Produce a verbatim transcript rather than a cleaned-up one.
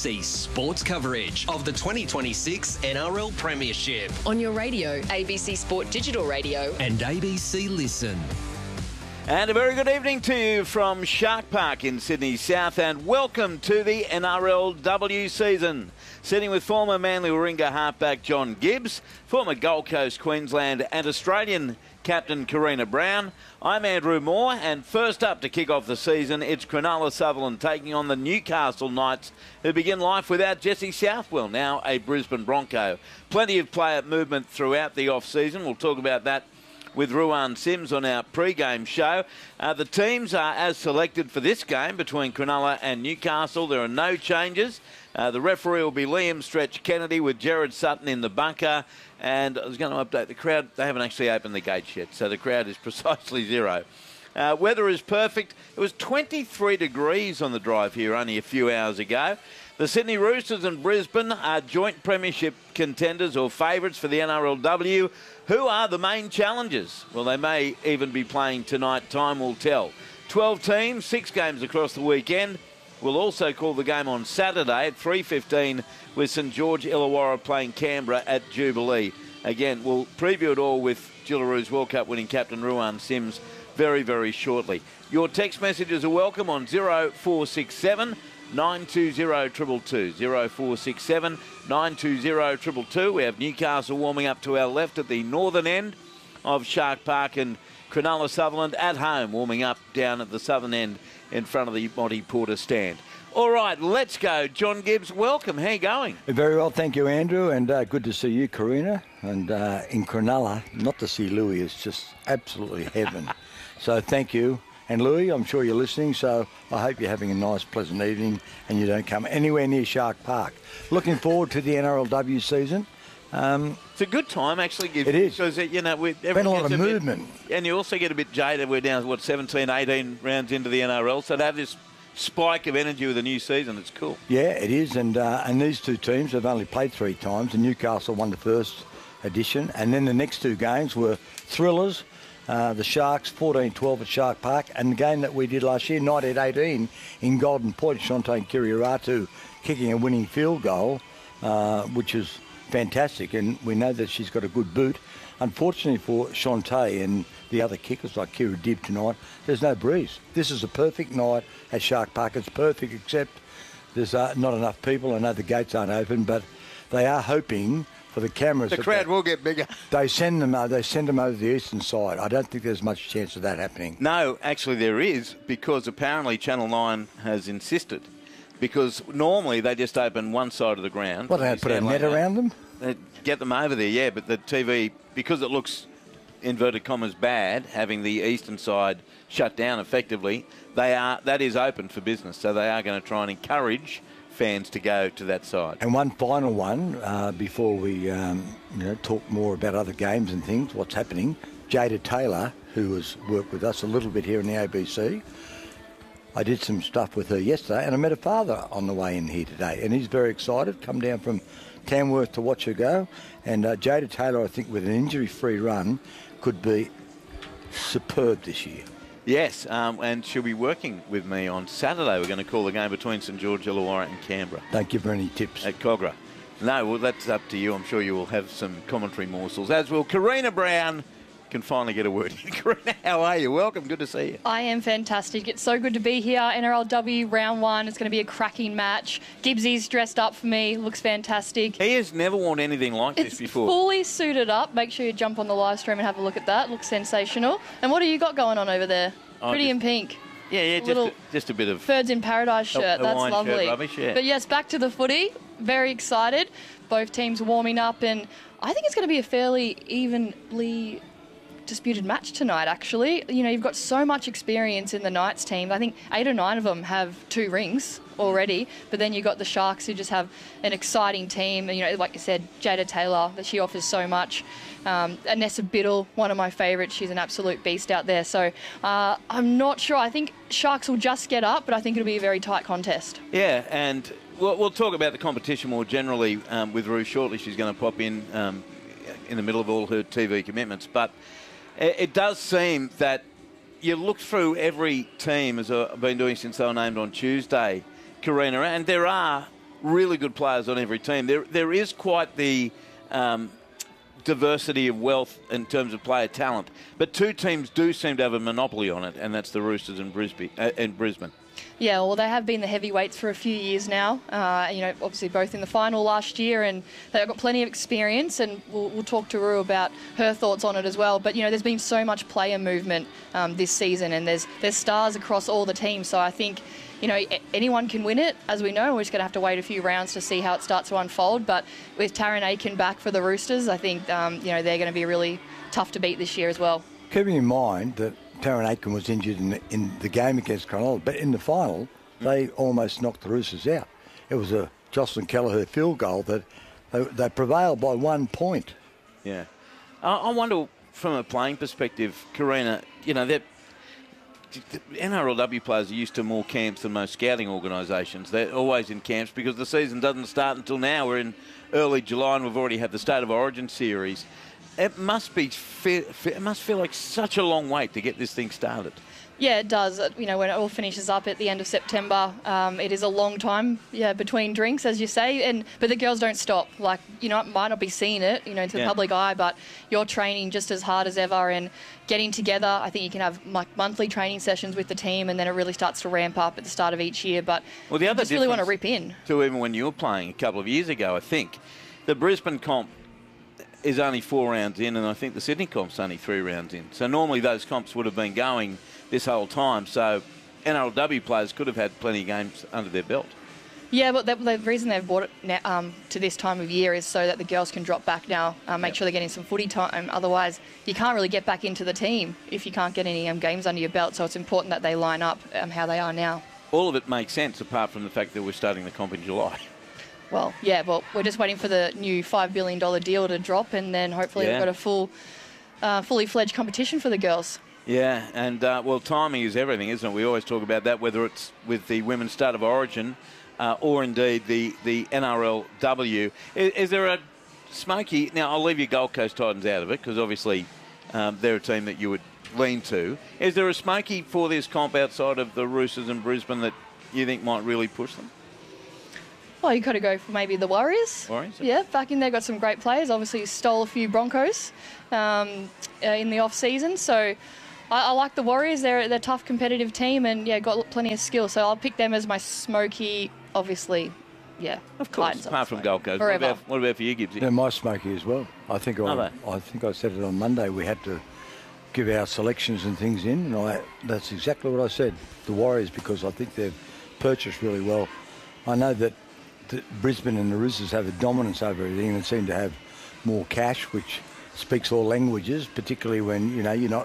C sports coverage of the twenty twenty-six N R L Premiership. On your radio, A B C Sport Digital Radio. And A B C Listen. And a very good evening to you from Shark Park in Sydney South, and welcome to the N R L W season. Sitting with former Manly Warringah halfback John Gibbs, former Gold Coast, Queensland and Australian captain Karina Brown. I'm Andrew Moore, and first up to kick off the season, it's Cronulla Sutherland taking on the Newcastle Knights, who begin life without Jesse Southwell, now a Brisbane Bronco. Plenty of player movement throughout the off-season. We'll talk about that with Ruan Sims on our pre-game show. Uh, the teams are as selected for this game between Cronulla and Newcastle. There are no changes. Uh, the referee will be Liam Stretch Kennedy with Jared Sutton in the bunker. And I was going to update the crowd. They haven't actually opened the gates yet, so the crowd is precisely zero. Uh, weather is perfect. It was twenty-three degrees on the drive here only a few hours ago. The Sydney Roosters and Brisbane are joint premiership contenders or favourites for the N R L W. Who are the main challengers? Well, they may even be playing tonight. Time will tell. twelve teams, six games across the weekend. We'll also call the game on Saturday at three fifteen with St George Illawarra playing Canberra at Jubilee. Again, we'll preview it all with Jillaroos World Cup winning captain Ruan Sims very, very shortly. Your text messages are welcome on zero four six seven nine two zero two two two. zero four six seven nine two zero two two two. We have Newcastle warming up to our left at the northern end of Shark Park, and Cronulla Sutherland at home warming up down at the southern end in front of the Monty Porter stand. All right, let's go. John Gibbs, welcome. How you going? Very well, thank you, Andrew, and uh, good to see you, Karina. And uh, in Cronulla, not to see Louis is just absolutely heaven. So thank you. And Louis, I'm sure you're listening, so I hope you're having a nice, pleasant evening and you don't come anywhere near Shark Park. Looking forward to the N R L W season. Um, it's a good time, actually, Gibbs. It is. Because, you know, we've been a lot of a movement. Bit, and you also get a bit jaded. We're down, what, seventeen, eighteen rounds into the N R L. So to have this spike of energy with a new season, it's cool. Yeah, it is. And, uh, and these two teams have only played three times, and Newcastle won the first edition. And then the next two games were thrillers. Uh, the Sharks, fourteen twelve at Shark Park, and the game that we did last year, nineteen eighteen, in Golden Point, Shante Kiriaratu kicking a winning field goal, uh, which is fantastic, and we know that she's got a good boot. Unfortunately for Shante and the other kickers like Kira Dibb tonight, there's no breeze. This is a perfect night at Shark Park. It's perfect, except there's uh, not enough people. I know the gates aren't open, but they are hoping for the cameras. The crowd they, will get bigger. They send them. Uh, they send them over the eastern side. I don't think there's much chance of that happening. No, actually there is, because apparently Channel nine has insisted. Because normally they just open one side of the ground. What, they put a net around them? They get them over there, yeah. But the T V, because it looks, inverted commas, bad, having the eastern side shut down effectively, they are that is open for business. So they are going to try and encourage fans to go to that side. And one final one uh, before we um, you know, talk more about other games and things, what's happening. Jada Taylor, who has worked with us a little bit here in the A B C, I did some stuff with her yesterday, and I met her father on the way in here today, and he's very excited, come down from Tamworth to watch her go. And uh, Jada Taylor, I think, with an injury-free run, could be superb this year. Yes, um, and she'll be working with me on Saturday. We're going to call the game between St George Illawarra and Canberra. Don't give her any tips. At Cogra. No, well, that's up to you. I'm sure you will have some commentary morsels, as will Karina Brown. Can finally get a word in. Karina, how are you? Welcome. Good to see you. I am fantastic. It's so good to be here. N R L W round one. It's going to be a cracking match. Gibbsy's dressed up for me. Looks fantastic. He has never worn anything like it's this before. Fully suited up. Make sure you jump on the live stream and have a look at that. Looks sensational. And what have you got going on over there? Oh, Pretty just, in pink. Yeah, yeah, just a, just a bit of Birds in Paradise shirt. A, That's lovely. Shirt rubbish, yeah. But yes, back to the footy. Very excited. Both teams warming up, and I think it's going to be a fairly evenly disputed match tonight, actually. You know, you've got so much experience in the Knights team. I think eight or nine of them have two rings already, but then you've got the Sharks, who just have an exciting team. You know, like you said, Jada Taylor, that she offers so much. Um, Anessa Biddle, one of my favourites. She's an absolute beast out there. So uh, I'm not sure. I think Sharks will just get up, but I think it'll be a very tight contest. Yeah, and we'll, we'll talk about the competition more generally um, with Rue shortly. She's going to pop in um, in the middle of all her T V commitments. But it, it does seem that you look through every team, as I've been doing since they were named on Tuesday, Karina, and there are really good players on every team. There, there is quite the um, diversity of wealth in terms of player talent, but two teams do seem to have a monopoly on it, and that's the Roosters and Brisbane. Uh, and Brisbane. Yeah, well, they have been the heavyweights for a few years now. Uh, you know, obviously both in the final last year, and they've got plenty of experience. And we'll, we'll talk to Rue about her thoughts on it as well. But you know, there's been so much player movement um, this season, and there's there's stars across all the teams. So I think, you know, anyone can win it, as we know. We're just going to have to wait a few rounds to see how it starts to unfold. But with Taryn Aiken back for the Roosters, I think um, you know they're going to be really tough to beat this year as well. Keeping in mind that Taryn Aiken was injured in the, in the game against Cronulla, but in the final, they almost knocked the Roosters out. It was a Jocelyn Kelleher field goal that they, they prevailed by one point. Yeah. I, I wonder, from a playing perspective, Karina, you know, that N R L W players are used to more camps than most scouting organisations. They're always in camps because the season doesn't start until now. We're in early July and we've already had the State of Origin series. It must be, fe- it must feel like such a long wait to get this thing started. Yeah, it does. You know, when it all finishes up at the end of September, um, it is a long time, yeah, between drinks, as you say. And but the girls don't stop. Like, you know, it might not be seeing it, you know, to the yeah. public eye, but you're training just as hard as ever and getting together. I think you can have like monthly training sessions with the team, and then it really starts to ramp up at the start of each year. But well, the other you just really want to rip in. To even when you were playing a couple of years ago, I think the Brisbane comp is only four rounds in, and I think the Sydney comp's only three rounds in. So normally those comps would have been going this whole time. So N R L W players could have had plenty of games under their belt. Yeah, but the, the reason they've brought it now, um, to this time of year is so that the girls can drop back now, uh, make yep. sure they're getting some footy time. Otherwise, you can't really get back into the team if you can't get any um, games under your belt. So it's important that they line up um, how they are now. All of it makes sense, apart from the fact that we're starting the comp in July. Well, yeah, well, we're just waiting for the new five billion dollars deal to drop, and then hopefully yeah. we've got a full, uh, fully fledged competition for the girls. Yeah, and, uh, well, timing is everything, isn't it? We always talk about that, whether it's with the Women's State of Origin uh, or, indeed, the, the N R L W. Is, is there a smoky... Now, I'll leave your Gold Coast Titans out of it, because obviously um, they're a team that you would lean to. Is there a smoky for this comp outside of the Roosters and Brisbane that you think might really push them? Well, you got to go for maybe the Warriors. Warriors? Yeah, back in there, got some great players. Obviously, stole a few Broncos um, uh, in the off-season. So I, I like the Warriors. They're, they're a tough, competitive team and, yeah, got plenty of skill. So I'll pick them as my smoky, obviously, yeah. Of course, Titans apart from Gold Coast. Forever. What about, what about for you, Gibbsy? They're my smoky as well. I think I, Are I think I said it on Monday. We had to give our selections and things in, and I, that's exactly what I said. The Warriors, because I think they've purchased really well. I know that the Brisbane and the Roosters have a dominance over everything and seem to have more cash, which speaks all languages, particularly when, you know, you're not